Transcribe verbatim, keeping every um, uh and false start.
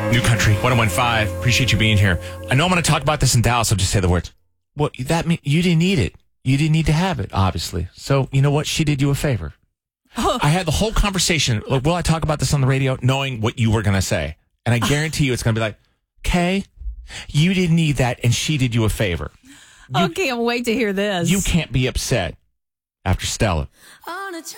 New Country one oh one five. Appreciate you being here. I know I'm going to talk about this in Dallas. I'll just say the words. Well, that mean you didn't need it. You didn't need to have it, obviously. So, you know what? She did you a favor. Oh. I had the whole conversation. Like, will I talk about this on the radio? Knowing what you were going to say. And I guarantee you it's going to be like, Kay, you didn't need that, and she did you a favor. You, I can't wait to hear this. You can't be upset after Stella. On a